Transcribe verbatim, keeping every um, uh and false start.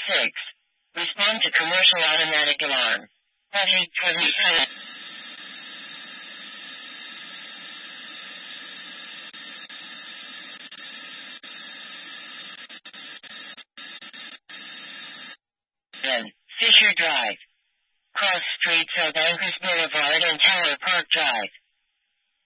six. Respond to commercial automatic alarm. Button twenty-seven. Then, Fisher Drive. Cross streets of Angus Boulevard and Tower Park Drive.